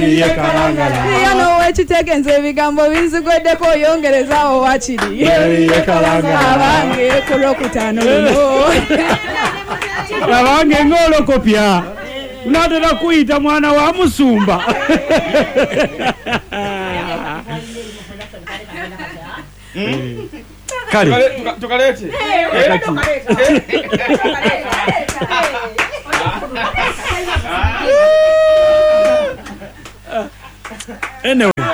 Yano wekitegenze ebigambo binzigweddeko oyongerezaawo wakiri. Abange ku Lwokutaano luno. Abange ng'olokopya. Unatera kuyita mwana wa Musumba. Kale tukalete. Anyway.